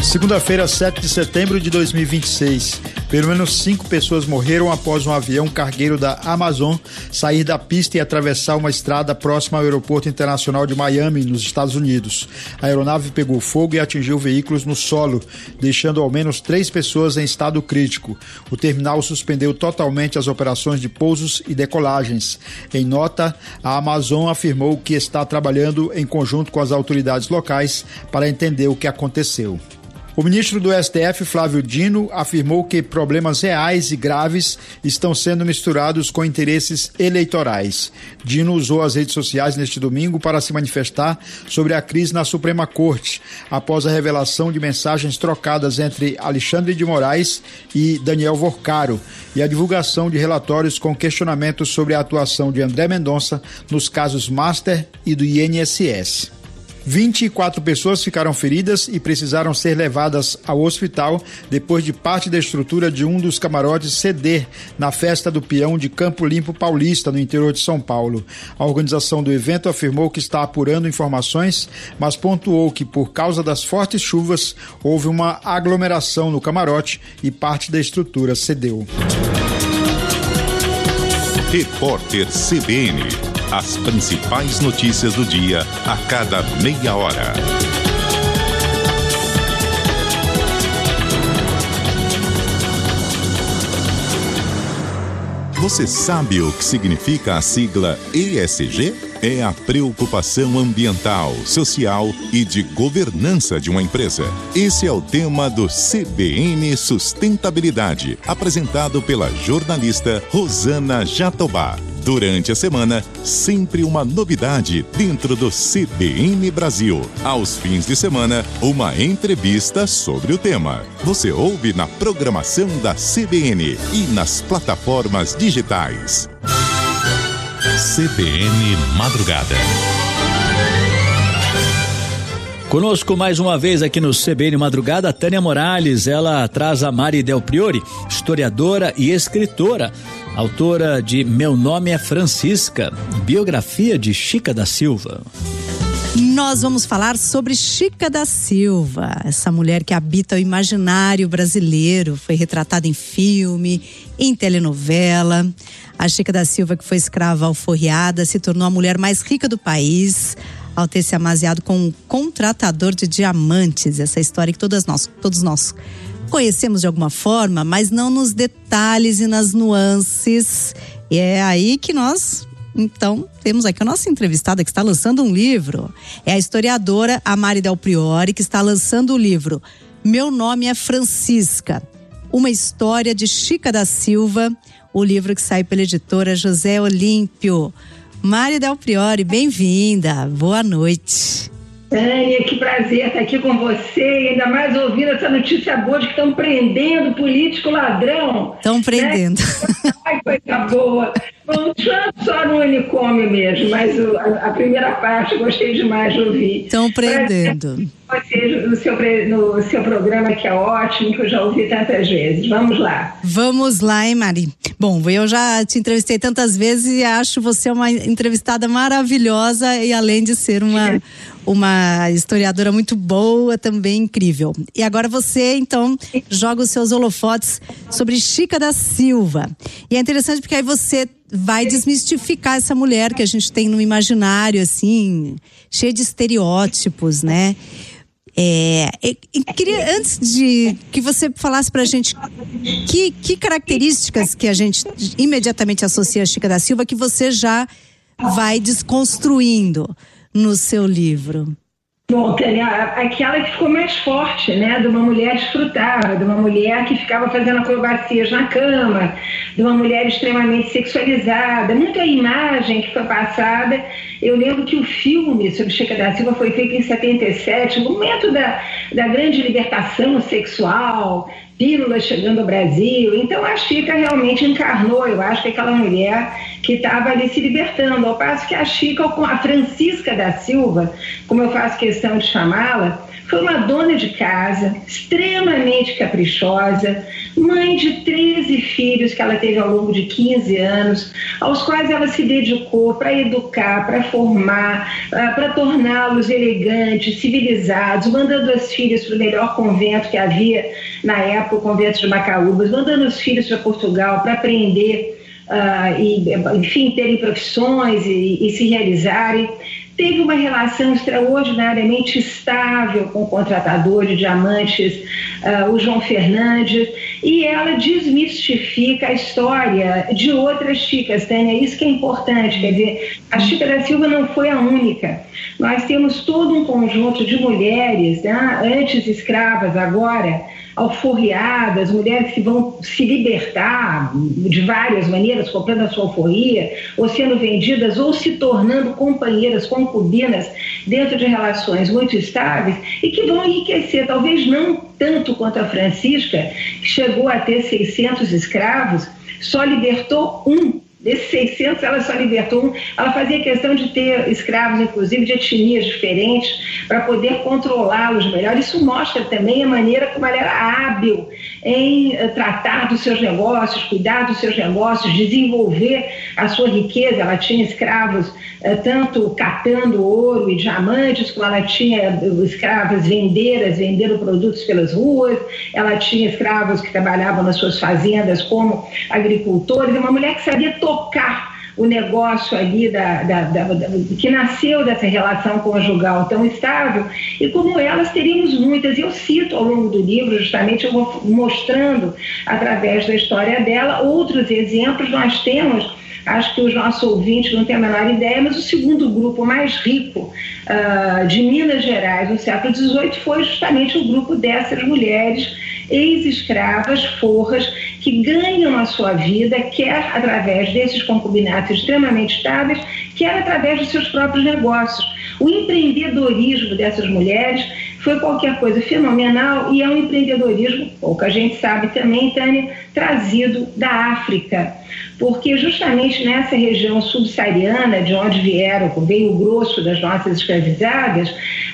Segunda-feira, 7 de setembro de 2026. Pelo menos 5 pessoas morreram após um avião cargueiro da Amazon sair da pista e atravessar uma estrada próxima ao aeroporto internacional de Miami, nos Estados Unidos. A aeronave pegou fogo e atingiu veículos no solo, deixando ao menos 3 pessoas em estado crítico. O terminal suspendeu totalmente as operações de pousos e decolagens. Em nota, a Amazon afirmou que está trabalhando em conjunto com as autoridades locais para entender o que aconteceu. O ministro do STF, Flávio Dino, afirmou que problemas reais e graves estão sendo misturados com interesses eleitorais. Dino usou as redes sociais neste domingo para se manifestar sobre a crise na Suprema Corte, após a revelação de mensagens trocadas entre Alexandre de Moraes e Daniel Vorcaro e a divulgação de relatórios com questionamentos sobre a atuação de André Mendonça nos casos Master e do INSS. 24 pessoas ficaram feridas e precisaram ser levadas ao hospital depois de parte da estrutura de um dos camarotes ceder na festa do peão de Campo Limpo Paulista, no interior de São Paulo. A organização do evento afirmou que está apurando informações, mas pontuou que, por causa das fortes chuvas, houve uma aglomeração no camarote e parte da estrutura cedeu. Repórter CBN. As principais notícias do dia a cada meia hora. Você sabe o que significa a sigla ESG? É a preocupação ambiental, social e de governança de uma empresa. Esse é o tema do CBN Sustentabilidade, apresentado pela jornalista Rosana Jatobá. Durante a semana, sempre uma novidade dentro do CBN Brasil. Aos fins de semana, uma entrevista sobre o tema. Você ouve na programação da CBN e nas plataformas digitais. CBN Madrugada. Conosco mais uma vez aqui no CBN Madrugada, Tânia Morales. Ela traz a Mari Del Priore, historiadora e escritora, autora de Meu Nome é Francisca, biografia de Chica da Silva. Nós vamos falar sobre Chica da Silva, essa mulher que habita o imaginário brasileiro, foi retratada em filme, em telenovela. A Chica da Silva, que foi escrava alforriada, se tornou a mulher mais rica do país, ao ter se amaziado com um contratador de diamantes. Essa história que todos nós conhecemos de alguma forma, mas não nos detalhes e nas nuances. E é aí que nós, então, temos aqui a nossa entrevistada que está lançando um livro. É a historiadora Mari Del Priore, que está lançando o livro Meu Nome é Francisca, uma história de Chica da Silva, o livro que sai pela editora José Olímpio. Mari Del Priore, bem-vinda, boa noite. Tânia, que prazer estar aqui com você, e ainda mais ouvindo essa notícia boa de que estão prendendo político ladrão. Estão prendendo. Né? Ai, coisa boa. Bom, só no unicórnio mesmo, mas a primeira parte gostei demais de ouvir. Estão prendendo. Você, no seu programa, que é ótimo, que eu já ouvi tantas vezes. Vamos lá. Vamos lá, hein, Mari? Bom, eu já te entrevistei tantas vezes e acho você uma entrevistada maravilhosa e, além de ser uma historiadora muito boa, também incrível. E agora você, então, joga os seus holofotes sobre Chica da Silva. E é interessante porque aí você vai desmistificar essa mulher que a gente tem no imaginário, assim, cheia de estereótipos, né? Queria, antes de que você falasse pra gente que características que a gente imediatamente associa a Chica da Silva que você já vai desconstruindo no seu livro. Bom, Tânia, aquela que ficou mais forte, né? De uma mulher desfrutável, de uma mulher que ficava fazendo acrobacias na cama, de uma mulher extremamente sexualizada, muita imagem que foi passada. Eu lembro que o filme sobre Chica da Silva foi feito em 77, no momento da grande libertação sexual, pílulas chegando ao Brasil. Então a Chica realmente encarnou, eu acho, que aquela mulher que estava ali se libertando, ao passo que a Chica, a Francisca da Silva, como eu faço questão de chamá-la, foi uma dona de casa, extremamente caprichosa, mãe de 13 filhos que ela teve ao longo de 15 anos, aos quais ela se dedicou para educar, para formar, para torná-los elegantes, civilizados, mandando as filhas para o melhor convento que havia na época, o convento de Macaúbas, mandando os filhos para Portugal para aprender, enfim, terem profissões e se realizarem. Teve uma relação extraordinariamente estável com o contratador de diamantes, o João Fernandes, e ela desmistifica a história de outras Chicas, Tânia, isso que é importante, quer dizer, a Chica da Silva não foi a única. Nós temos todo um conjunto de mulheres, né, antes escravas, agora alforriadas, mulheres que vão se libertar de várias maneiras, comprando a sua alforria, ou sendo vendidas, ou se tornando companheiras, concubinas, dentro de relações muito estáveis e que vão enriquecer, talvez não tanto quanto a Francisca, que chegou a ter 600 escravos, só libertou um. Desses 600, ela só libertou um. Ela fazia questão de ter escravos, inclusive, de etnias diferentes, para poder controlá-los melhor. Isso mostra também a maneira como ela era hábil em tratar dos seus negócios, cuidar dos seus negócios, desenvolver a sua riqueza. Ela tinha escravos tanto catando ouro e diamantes, como ela tinha escravas vendendo produtos pelas ruas. Ela tinha escravos que trabalhavam nas suas fazendas como agricultores. Uma mulher que sabia tocar o negócio ali que nasceu dessa relação conjugal tão estável, e como elas teríamos muitas. Eu cito ao longo do livro, justamente, eu vou mostrando através da história dela outros exemplos. Nós temos, acho que os nossos ouvintes não têm a menor ideia, mas o segundo grupo mais rico de Minas Gerais no século XVIII foi justamente o grupo dessas mulheres ex-escravas, forras, que ganham a sua vida, quer através desses concubinatos extremamente estáveis, quer através dos seus próprios negócios. O empreendedorismo dessas mulheres foi qualquer coisa fenomenal, e é um empreendedorismo, pouca gente sabe também, Tânia, trazido da África, porque justamente nessa região subsaariana, de onde veio o grosso das nossas escravizadas,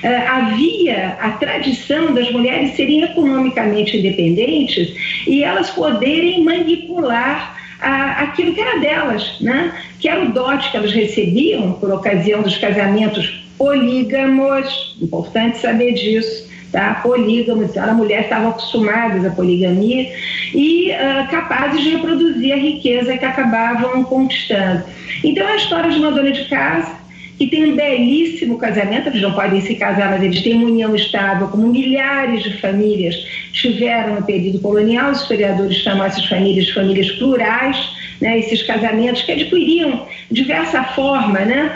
havia a tradição das mulheres serem economicamente independentes e elas poderem manipular aquilo que era delas, né? Que era o dote que elas recebiam por ocasião dos casamentos polígamos, importante saber disso, tá? Polígamos, então, as mulheres estavam acostumadas à poligamia e capazes de reproduzir a riqueza que acabavam conquistando. Então, é a história de uma dona de casa que tem um belíssimo casamento. Eles não podem se casar, mas eles têm uma união estável, como milhares de famílias tiveram no período colonial. Os historiadores chamam essas famílias de famílias plurais, né? Esses casamentos que adquiriam diversa forma, né?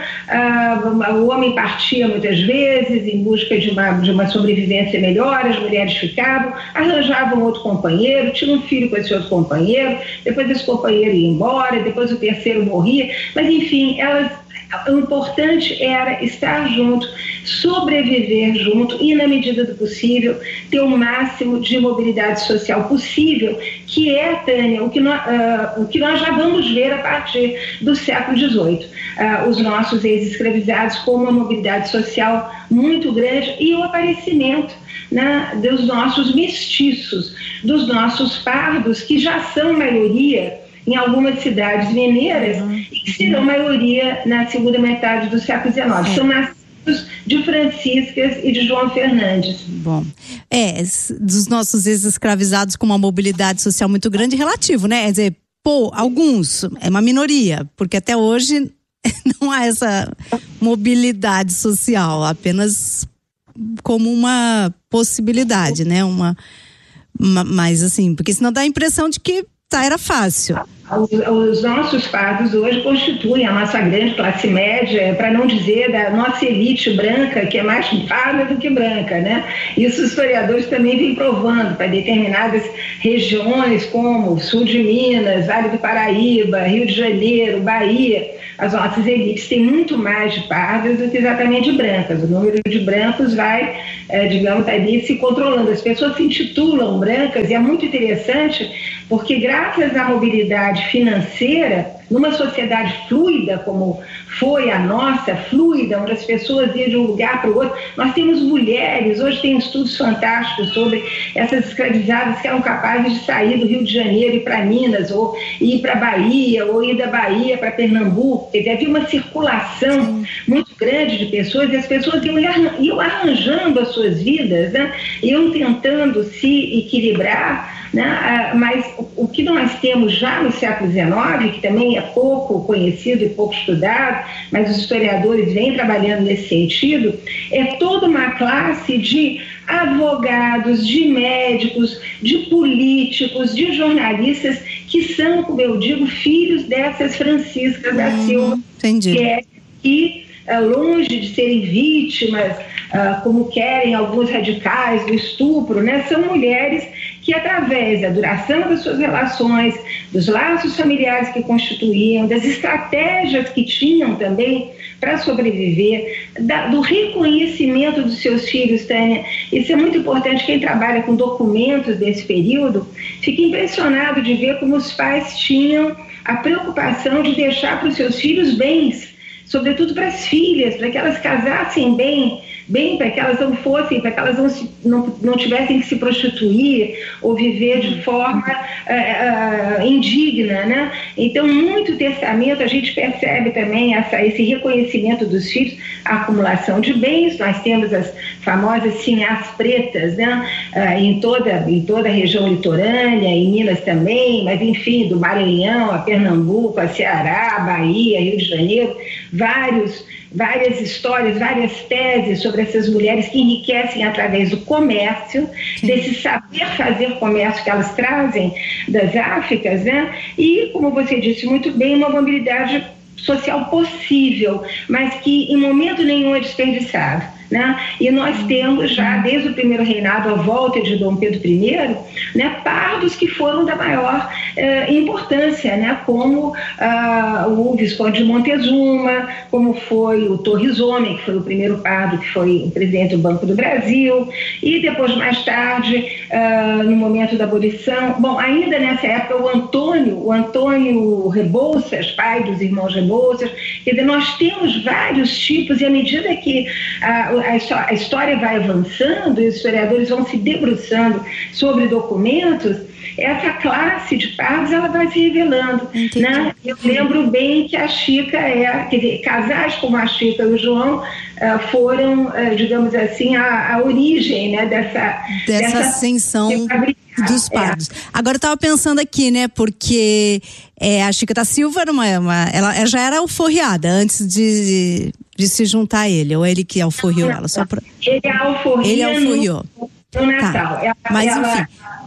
O homem partia muitas vezes em busca de uma sobrevivência melhor, as mulheres ficavam, arranjavam outro companheiro, tinham um filho com esse outro companheiro, depois esse companheiro ia embora, depois o terceiro morria, mas enfim, o importante era estar junto, sobreviver junto e, na medida do possível, ter o máximo de mobilidade social possível, que é, Tânia, o que nós já vamos ver a partir do século XVIII. Os nossos ex-escravizados com uma mobilidade social muito grande e o aparecimento, né, dos nossos mestiços, dos nossos pardos, que já são maioria em algumas cidades mineiras e que serão maioria na segunda metade do século XIX. São nascidos de Franciscas e de João Fernandes. Bom, dos nossos ex-escravizados com uma mobilidade social muito grande, relativo, né? Quer dizer, alguns, é uma minoria, porque até hoje não há essa mobilidade social, apenas como uma possibilidade, né? Mas assim, porque senão dá a impressão de que era fácil. Os nossos pardos hoje constituem a nossa grande classe média, para não dizer da nossa elite branca, que é mais parda do que branca, né? Isso os historiadores também vêm provando para determinadas regiões como sul de Minas, Vale do Paraíba, Rio de Janeiro, Bahia. as nossas elites têm muito mais de pardas do que exatamente de brancas. O número de brancos vai, digamos, ali se controlando. As pessoas se intitulam brancas e é muito interessante porque graças à mobilidade financeira, numa sociedade fluida como foi a nossa, fluida, onde as pessoas iam de um lugar para o outro, nós temos mulheres, hoje tem estudos fantásticos sobre essas escravizadas que eram capazes de sair do Rio de Janeiro e ir para Minas, ou ir para Bahia, ou ir da Bahia para Pernambuco. Quer dizer, havia uma circulação muito grande de pessoas, e as pessoas iam arranjando as suas vidas, né? Iam tentando se equilibrar, né? Mas o que nós temos já no século XIX, que também é pouco conhecido e pouco estudado, mas os historiadores vêm trabalhando nesse sentido, é toda uma classe de advogados, de médicos, de políticos, de jornalistas, que são, como eu digo, filhos dessas Franciscas da Silva, que longe de serem vítimas, como querem alguns radicais do estupro, né, são mulheres que, através da duração das suas relações, dos laços familiares que constituíam, das estratégias que tinham também para sobreviver, do reconhecimento dos seus filhos, Tânia. Isso é muito importante. Quem trabalha com documentos desse período fica impressionado de ver como os pais tinham a preocupação de deixar para os seus filhos bens, sobretudo para as filhas, para que elas casassem bem, para que elas não fossem, para que elas não tivessem que se prostituir ou viver de forma indigna, né? Então, muito testamento, a gente percebe também esse reconhecimento dos filhos, a acumulação de bens. Nós temos as famosas sinhás pretas, né? Em toda a região litorânea, em Minas também, mas enfim, do Maranhão a Pernambuco, a Ceará, a Bahia, Rio de Janeiro, várias histórias, várias teses sobre essas mulheres que enriquecem através do comércio, desse saber fazer comércio que elas trazem das Áfricas, né? E, como você disse muito bem, uma mobilidade social possível, mas que em momento nenhum é desperdiçado, né? E nós temos já, desde o primeiro reinado, a volta de Dom Pedro I, né, pardos que foram da maior importância, né, como o Visconde de Montezuma, como foi o Torres Homem, que foi o primeiro pardo, que foi o presidente do Banco do Brasil, e depois, mais tarde, no momento da abolição, bom, ainda nessa época, o Antônio Rebouças, pai dos irmãos Rebouças. Quer dizer, nós temos vários tipos, e à medida que a história vai avançando e os historiadores vão se debruçando sobre documentos, essa classe de pardos ela vai se revelando, né? Eu lembro bem que a Chica quer dizer, casais como a Chica e o João foram, digamos assim, a origem, né, dessa ascensão dos pardos. Agora eu estava pensando aqui, né, porque a Chica da Silva ela já era alforriada antes de se juntar a ele, ou ele que alforriou ela? Ele alforriou no Natal. Tá. Mas enfim,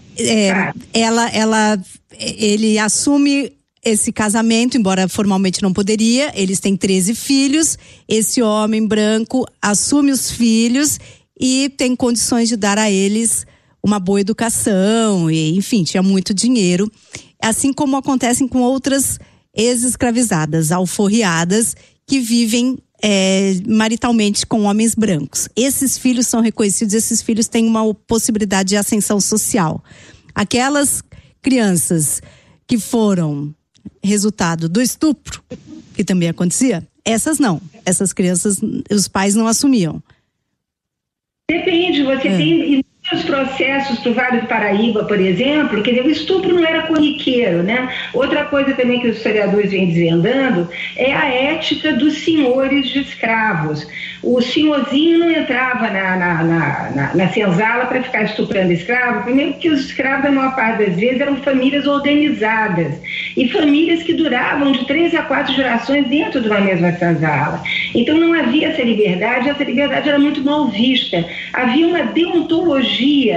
ele assume esse casamento, embora formalmente não poderia. Eles têm 13 filhos. Esse homem branco assume os filhos e tem condições de dar a eles uma boa educação e, enfim, tinha muito dinheiro, assim como acontecem com outras ex-escravizadas, alforriadas, que vivem maritalmente com homens brancos. Esses filhos são reconhecidos, esses filhos têm uma possibilidade de ascensão social. Aquelas crianças que foram resultado do estupro, que também acontecia, essas não. Essas crianças, os pais não assumiam. Depende, você tem os processos do Vale do Paraíba, por exemplo, quer dizer, o estupro não era corriqueiro, né? Outra coisa também que os historiadores vêm desvendando é a ética dos senhores de escravos. O senhorzinho não entrava na senzala para ficar estuprando escravo, primeiro porque os escravos, a maior parte das vezes, eram famílias organizadas e famílias que duravam de 3 a 4 gerações dentro de uma mesma senzala. Então não havia essa liberdade era muito mal vista. Havia uma deontologia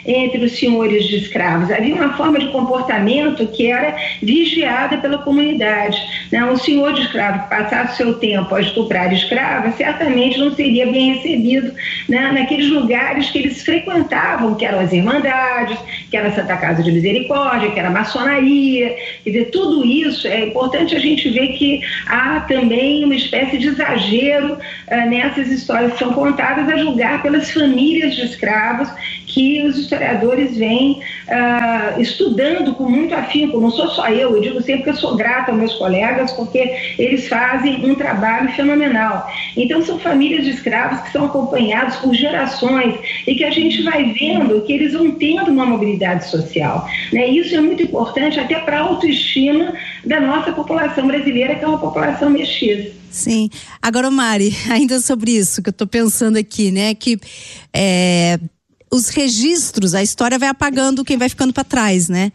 entre os senhores de escravos. Havia uma forma de comportamento que era vigiada pela comunidade, né? Um senhor de escravo que passasse o seu tempo a estuprar escravos certamente não seria bem recebido, né, naqueles lugares que eles frequentavam, que eram as Irmandades, que era a Santa Casa de Misericórdia, que era a maçonaria. Quer dizer, tudo isso é importante a gente ver que há também uma espécie de exagero nessas histórias que são contadas, a julgar pelas famílias de escravos, que os historiadores vêm estudando com muito afinco. Não sou só eu digo sempre que eu sou grata aos meus colegas, porque eles fazem um trabalho fenomenal. Então, são famílias de escravos que são acompanhados por gerações e que a gente vai vendo que eles vão tendo uma mobilidade social, né? Isso é muito importante até para a autoestima da nossa população brasileira, que é uma população mestiça. Sim. Agora, Mari, ainda sobre isso que eu estou pensando aqui, né? Que os registros, a história vai apagando quem vai ficando para trás, né?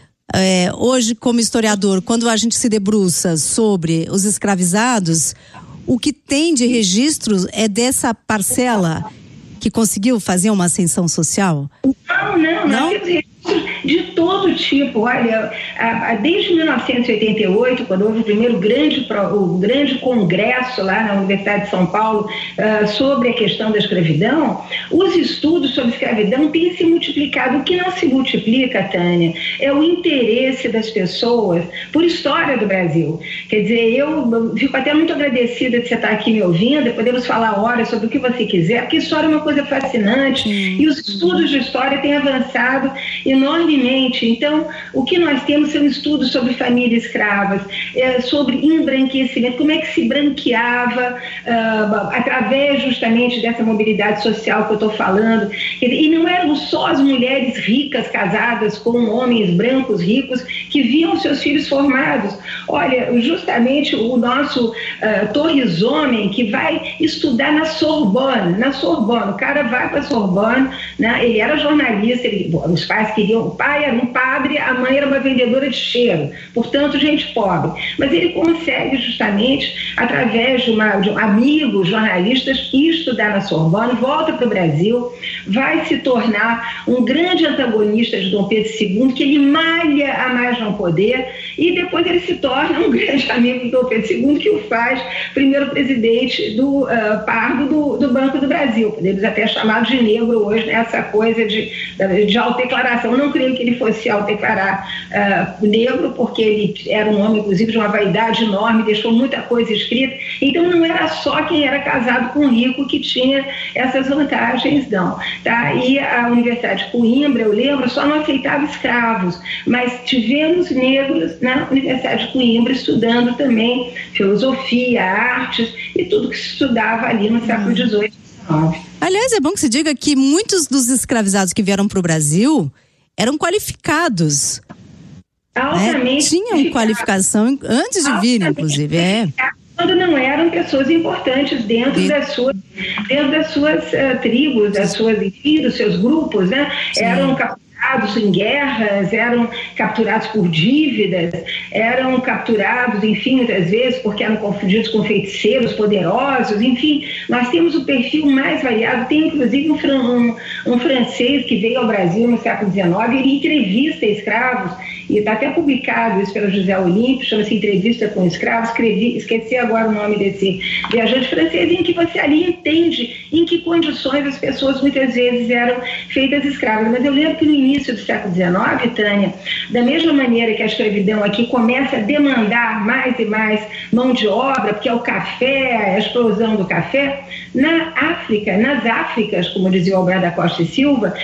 Hoje, como historiador, quando a gente se debruça sobre os escravizados, o que tem de registros é dessa parcela que conseguiu fazer uma ascensão social? Não? Nós temos registros de todo tipo. Olha, desde 1988, quando houve o primeiro grande congresso lá na Universidade de São Paulo sobre a questão da escravidão, os estudos sobre escravidão têm se multiplicado. O que não se multiplica, Tânia, é o interesse das pessoas por história do Brasil. Quer dizer, eu fico até muito agradecida de você estar aqui me ouvindo, podemos falar horas sobre o que você quiser, porque história é uma coisa fascinante e os estudos de história têm avançado enormemente. Então, o que nós temos são estudos sobre famílias escravas, sobre embranquecimento, como é que se branqueava através justamente dessa mobilidade social que eu estou falando. E não eram só as mulheres ricas casadas com homens brancos ricos que viam seus filhos formados. Olha, justamente o nosso Torres Homem, que vai estudar na Sorbonne, o cara vai para a Sorbonne, né? Ele era jornalista, os pais queriam, o pai era um padre, a mãe era uma vendedora de cheiro, portanto, gente pobre. Mas ele consegue justamente, através de amigos jornalistas, estudar na Sorbonne, volta para o Brasil, vai se tornar um grande antagonista de Dom Pedro II, que ele malha a mais não poder, e depois ele se torna um grande amigo de Dom Pedro II, que o faz primeiro presidente do Pardo do Banco do Brasil. Podemos até chamar de negro hoje, né? Essa coisa de autodeclaração. Não creio que ele fosse autodeclarar negro, porque ele era um homem, inclusive, de uma vaidade enorme, deixou muita coisa escrita. Então, não era só quem era casado com rico que tinha essas vantagens, não. Tá? E a Universidade de Coimbra, eu lembro, só não aceitava escravos, mas tivemos negros na Universidade de Coimbra estudando também filosofia, artes e tudo que se estudava ali no século XVIII e XIX. Aliás, é bom que se diga que muitos dos escravizados que vieram para o Brasil eram qualificados. Altamente tinham qualificação antes de virem, inclusive. Quando não eram pessoas importantes dentro das suas tribos, dos seus grupos, né? Sim. Eram capturados em guerras, eram capturados por dívidas, eram capturados, enfim, muitas vezes porque eram confundidos com feiticeiros poderosos. Enfim, nós temos o perfil mais variado. Tem inclusive um francês que veio ao Brasil no século XIX, ele entrevista escravos, e está até publicado isso pelo José Olímpio, chama-se Entrevista com Escravos. Esqueci agora o nome desse viajante francês, em que você ali entende em que condições as pessoas muitas vezes eram feitas escravas. Mas eu lembro que no início do século XIX, Tânia, da mesma maneira que a escravidão aqui começa a demandar mais e mais mão de obra, porque é o café, a explosão do café, nas Áfricas, como dizia o Albrado da Costa e Silva,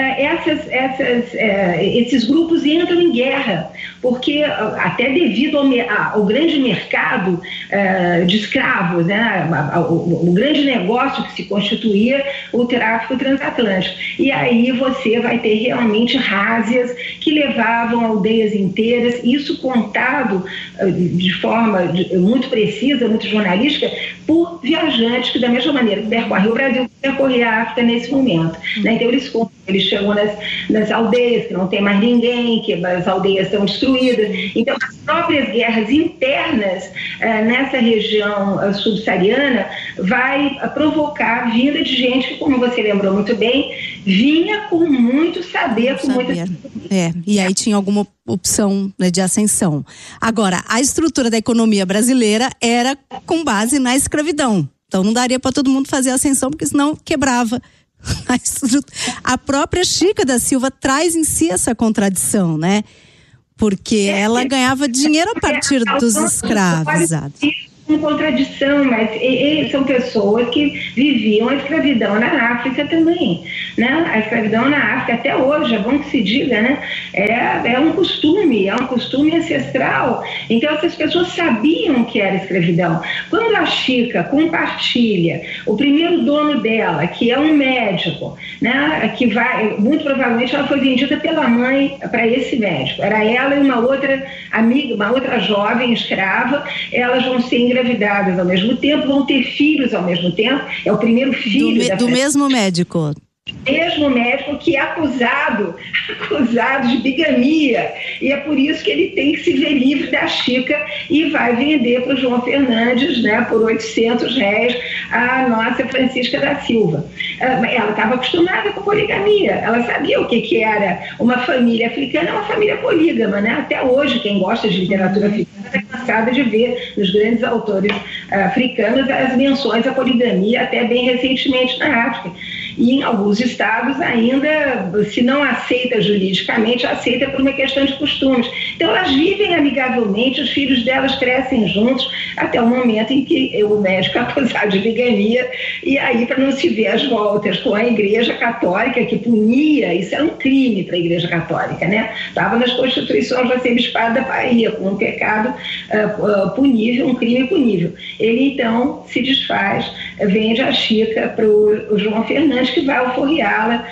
esses grupos entram em guerra, porque até devido ao grande mercado de escravos, né, o grande negócio que se constituía o tráfico transatlântico. E aí você vai ter realmente rázias que levavam aldeias inteiras, isso contado de forma muito precisa, muito jornalística, por viajantes que, da mesma maneira que percorrem o Brasil, percorrer a África nesse momento. Né? Então eles chegam nas aldeias, que não tem mais ninguém, que as aldeias estão destruídas. Então as próprias guerras internas nessa região subsaariana vai provocar a vinda de gente que, como você lembrou muito bem, vinha com muito saber, com muita... E aí tinha alguma opção, né, de ascensão. Agora, a estrutura da economia brasileira era com base na escravidão. Então não daria para todo mundo fazer ascensão, porque senão quebrava a estrutura. A própria Chica da Silva traz em si essa contradição, né? Porque ela ganhava dinheiro a partir dos escravos. Com contradição, mas são pessoas que viviam a escravidão na África também, né? A escravidão na África até hoje, é bom que se diga, né? É um costume ancestral. Então essas pessoas sabiam que era escravidão. Quando a Chica compartilha, o primeiro dono dela, que é um médico, né? Que vai, muito provavelmente ela foi vendida pela mãe para esse médico. Era ela e uma outra amiga, uma outra jovem escrava. Elas vão ser engravidadas ao mesmo tempo, vão ter filhos ao mesmo tempo. É o primeiro filho do mesmo médico. Mesmo médico que é acusado de bigamia, e é por isso que ele tem que se ver livre da Chica e vai vender para o João Fernandes, né, por R$800 a nossa Francisca da Silva. Ela estava acostumada com poligamia, ela sabia o que era uma família africana, uma família polígama, né? Até hoje quem gosta de literatura africana está cansada de ver nos grandes autores africanos as menções à poligamia, até bem recentemente na África. E em alguns estados ainda, se não aceita juridicamente, aceita por uma questão de costumes. Então elas vivem amigavelmente, os filhos delas crescem juntos, até o momento em que o médico é acusado de bigamia, e aí para não se ver as voltas com a Igreja Católica, que punia, isso era um crime para a Igreja Católica, né? Estava nas constituições do arcebispado da Bahia, com um pecado punível, um crime punível. Ele então se desfaz, vende a Chica para o João Fernandes, que vai alforriá-la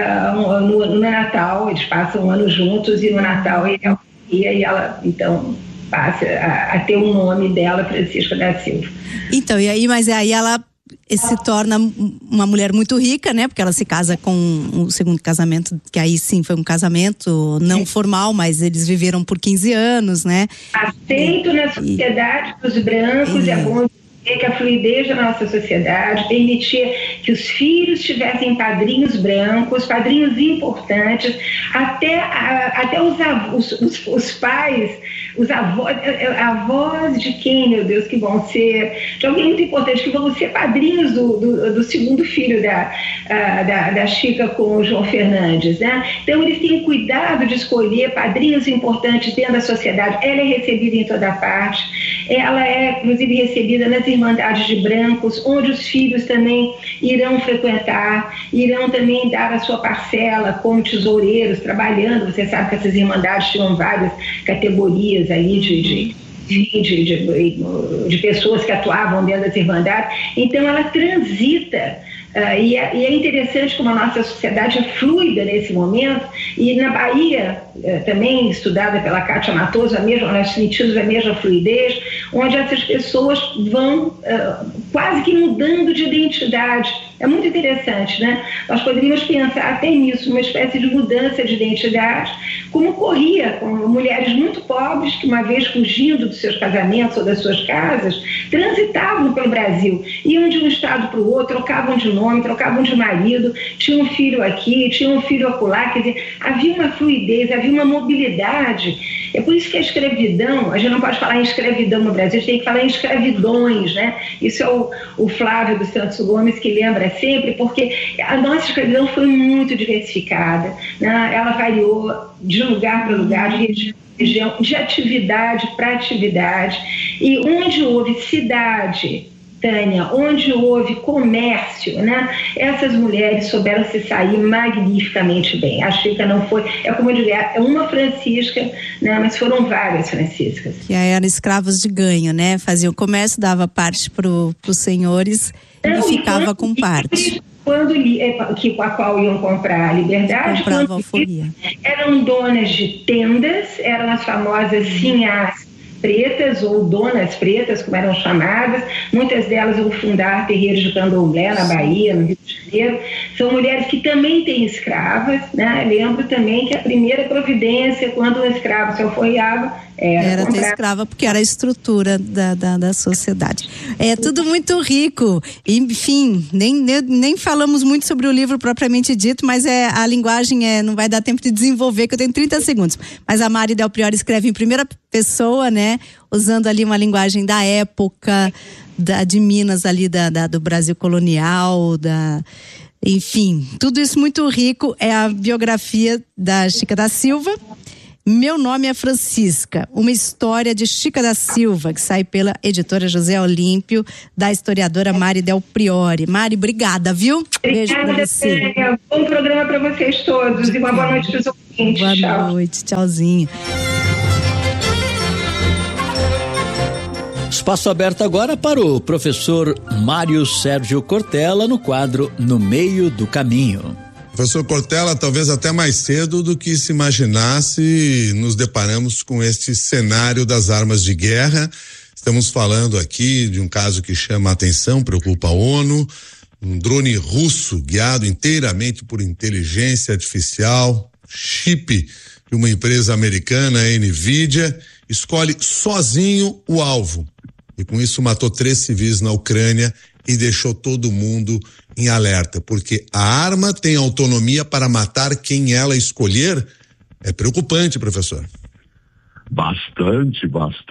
no Natal. Eles passam um ano juntos e no Natal ele alforria e ela então passa a ter o nome dela, Francisca da Silva. Então, e aí, mas aí ela se torna uma mulher muito rica, né? Porque ela se casa com o segundo casamento, que aí sim foi um casamento não formal, mas eles viveram por 15 anos, né? Aceito na sociedade dos brancos, é bom que a fluidez da nossa sociedade permitia que os filhos tivessem padrinhos brancos, padrinhos importantes, até os pais, os avós de quem, meu Deus, que vão ser, de alguém muito importante, que vão ser padrinhos do segundo filho da Chica com o João Fernandes, né? Então eles têm cuidado de escolher padrinhos importantes dentro da sociedade. Ela é recebida em toda parte, ela é inclusive recebida nas Irmandades de Brancos, onde os filhos também irão frequentar, irão também dar a sua parcela como tesoureiros, trabalhando. Você sabe que essas Irmandades tinham várias categorias ali de pessoas que atuavam dentro das Irmandades. Então ela transita. E é interessante como a nossa sociedade é fluida nesse momento, e na Bahia, também estudada pela Kátia Matoso, nós sentimos a mesma fluidez, onde essas pessoas vão quase que mudando de identidade. É muito interessante, né? Nós poderíamos pensar até nisso, uma espécie de mudança de identidade, como ocorria com mulheres muito pobres que, uma vez fugindo dos seus casamentos ou das suas casas, transitavam pelo Brasil, iam de um estado para o outro, trocavam de nome, trocavam de marido, tinham um filho aqui, tinham um filho acolá, quer dizer, havia uma fluidez, havia uma mobilidade. É por isso que a escravidão, a gente não pode falar em escravidão no Brasil, a gente tem que falar em escravidões, né? Isso é o Flávio dos Santos Gomes que lembra sempre, porque a nossa escravidão foi muito diversificada, né? Ela variou de lugar para lugar, de região, de atividade para atividade, e onde houve cidade, Tânia, onde houve comércio, né? Essas mulheres souberam se sair magnificamente bem. A Chica não foi, como eu digo, é uma Francisca, né? Mas foram várias Franciscas. Que eram escravos de ganho, né? Faziam comércio, dava parte para os senhores e ficava com parte. Com a qual iam comprar a liberdade, comprava alforria. Eram donas de tendas, eram as famosas sinhás pretas ou donas pretas, como eram chamadas. Muitas delas vão fundar terreiros de candomblé na Bahia, no Rio de Janeiro. São mulheres que também têm escravas, né? Lembro também que a primeira providência, quando um escravo se alforriava, era ter escrava, porque era a estrutura da sociedade. É tudo muito rico. Enfim, nem falamos muito sobre o livro propriamente dito, mas a linguagem não vai dar tempo de desenvolver, que eu tenho 30 segundos. Mas a Mari Del Priore escreve em primeira pessoa, né? Usando ali uma linguagem da época, de Minas ali, do Brasil colonial, enfim, tudo isso muito rico. É a biografia da Chica da Silva. Meu Nome é Francisca, uma história de Chica da Silva, que sai pela editora José Olímpio, da historiadora Mari Del Priore. Mari, obrigada, viu? Beijo pra você. Bom programa para vocês todos e uma boa noite para os ouvintes. Boa noite, tchauzinho. Espaço aberto agora para o professor Mário Sérgio Cortella no quadro No Meio do Caminho. Professor Cortella, talvez até mais cedo do que se imaginasse, nos deparamos com este cenário das armas de guerra. Estamos falando aqui de um caso que chama a atenção, preocupa a ONU, um drone russo guiado inteiramente por inteligência artificial, chip de uma empresa americana, a NVIDIA, escolhe sozinho o alvo. E com isso matou 3 civis na Ucrânia e deixou todo mundo em alerta, porque a arma tem autonomia para matar quem ela escolher. É preocupante, professor. Bastante.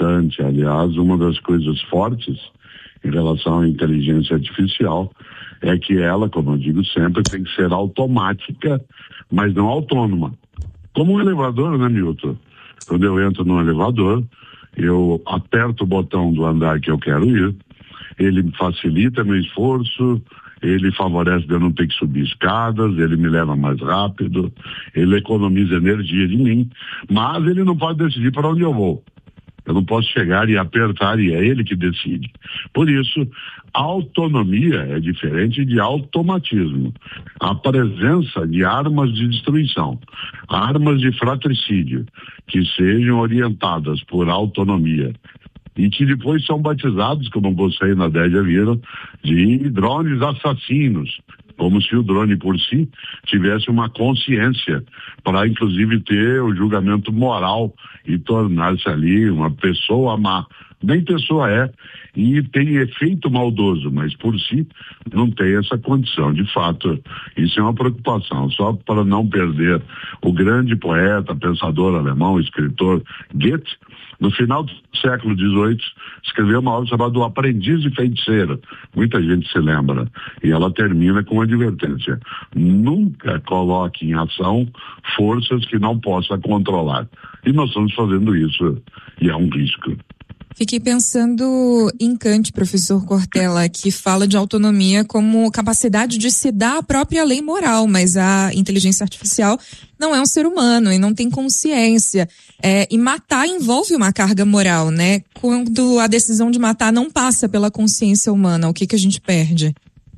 Aliás, uma das coisas fortes em relação à inteligência artificial é que ela, como eu digo sempre, tem que ser automática, mas não autônoma. Como um elevador, né, Milton? Quando eu entro num elevador, eu aperto o botão do andar que eu quero ir, ele facilita meu esforço, ele favorece de eu não ter que subir escadas, ele me leva mais rápido, ele economiza energia de mim, mas ele não pode decidir para onde eu vou. Eu não posso chegar e apertar, e é ele que decide. Por isso, autonomia é diferente de automatismo. A presença de armas de destruição, armas de fratricídio, que sejam orientadas por autonomia e que depois são batizados, como você e Nadélia viram, de drones assassinos, como se o drone por si tivesse uma consciência para inclusive ter o julgamento moral e tornar-se ali uma pessoa má. Nem pessoa é, e tem efeito maldoso, mas por si não tem essa condição. De fato, isso é uma preocupação. Só para não perder o grande poeta, pensador alemão, escritor Goethe, no final do século XVIII, escreveu uma obra chamada O Aprendiz de Feiticeiro. Muita gente se lembra. E ela termina com uma advertência: nunca coloque em ação forças que não possa controlar. E nós estamos fazendo isso, e é um risco. Fiquei pensando em Kant, professor Cortella, que fala de autonomia como capacidade de se dar a própria lei moral, mas a inteligência artificial não é um ser humano e não tem consciência. E matar envolve uma carga moral, né? Quando a decisão de matar não passa pela consciência humana, o que a gente perde?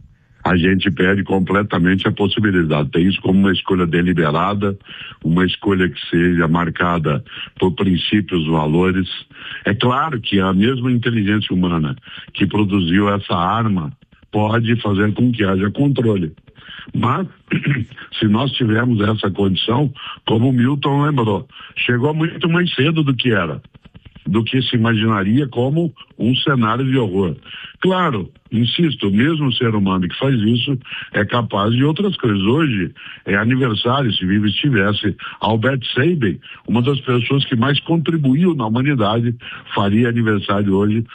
A gente perde completamente a possibilidade. Tem isso como uma escolha deliberada, uma escolha que seja marcada por princípios, valores. É claro que a mesma inteligência humana que produziu essa arma pode fazer com que haja controle. Mas, se nós tivermos essa condição, como o Milton lembrou, chegou muito mais cedo do que se imaginaria como um cenário de horror. Claro, insisto, mesmo o ser humano que faz isso é capaz de outras coisas. Hoje é aniversário, se vivo estivesse, Albert Sabin, uma das pessoas que mais contribuiu na humanidade, faria aniversário hoje,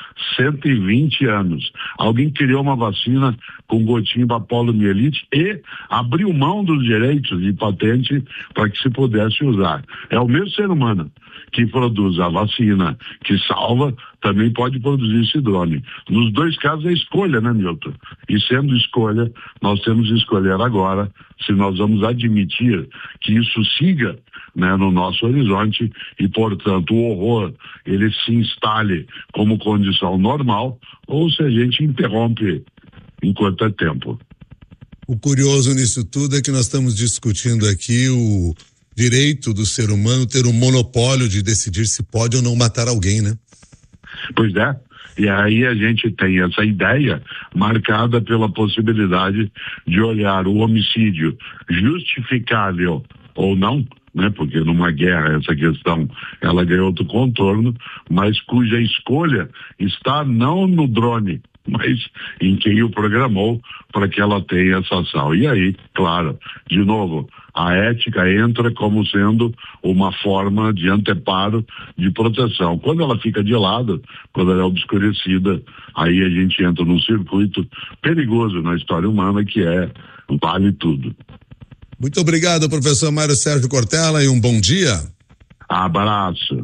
120 anos. Alguém criou uma vacina com gotinho para poliomielite e abriu mão dos direitos de patente para que se pudesse usar. É o mesmo ser humano que produz a vacina que salva, também pode produzir esse drone. Nos dois casos é escolha, né, Milton? E sendo escolha, nós temos que escolher agora se nós vamos admitir que isso siga, né, no nosso horizonte e, portanto, o horror ele se instale como condição normal, ou se a gente interrompe enquanto é tempo. O curioso nisso tudo é que nós estamos discutindo aqui o direito do ser humano ter o monopólio de decidir se pode ou não matar alguém, né? Pois é. E aí a gente tem essa ideia marcada pela possibilidade de olhar o homicídio justificável ou não, né? Porque numa guerra essa questão ela ganhou outro contorno, mas cuja escolha está não no drone, mas em quem o programou para que ela tenha essa ação. E aí, claro, de novo, a ética entra como sendo uma forma de anteparo, de proteção. Quando ela fica de lado, quando ela é obscurecida, aí a gente entra num circuito perigoso na história humana que é vale tudo. Muito obrigado, professor Mário Sérgio Cortella, e um bom dia. Abraço.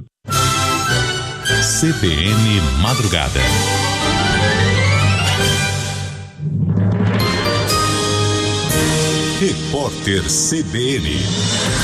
CBN Madrugada. Repórter CBN.